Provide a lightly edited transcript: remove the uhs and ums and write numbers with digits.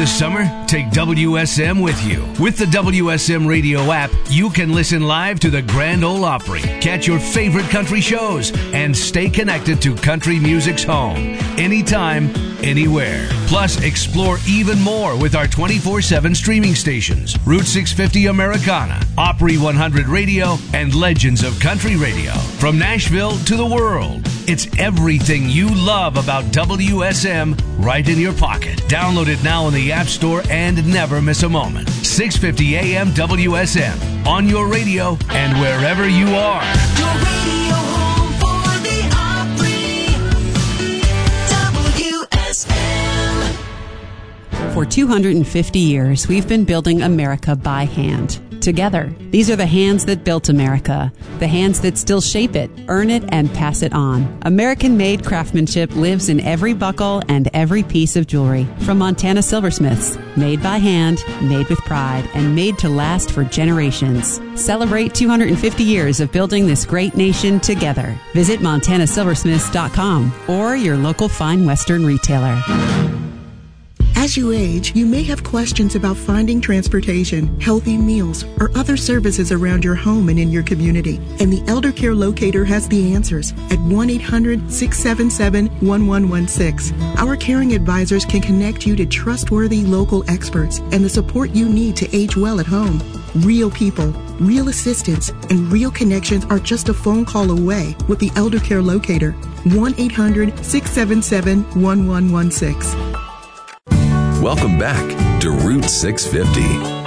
This summer, take WSM with you. With the WSM radio app, you can listen live to the Grand Ole Opry, catch your favorite country shows, and stay connected to country music's home, anytime, anywhere. Plus, explore even more with our 24/7 streaming stations, Route 650 Americana, Opry 100 Radio, and Legends of Country Radio. From Nashville to the world, it's everything you love about WSM right in your pocket. Download it now in the App Store and never miss a moment. 650 AM WSM, on your radio and wherever you are. Your radio home for the Opry, WSM. For 250 years, we've been building America by hand. Together. These are the hands that built America, the hands that still shape it, earn it, and pass it on. American-made craftsmanship lives in every buckle and every piece of jewelry. From Montana Silversmiths, made by hand, made with pride, and made to last for generations. Celebrate 250 years of building this great nation together. Visit MontanaSilversmiths.com or your local fine Western retailer. As you age, you may have questions about finding transportation, healthy meals, or other services around your home and in your community. And the Elder Care Locator has the answers at 1-800-677-1116. Our caring advisors can connect you to trustworthy local experts and the support you need to age well at home. Real people, real assistance, and real connections are just a phone call away with the Elder Care Locator. 1-800-677-1116. Welcome back to Route 650.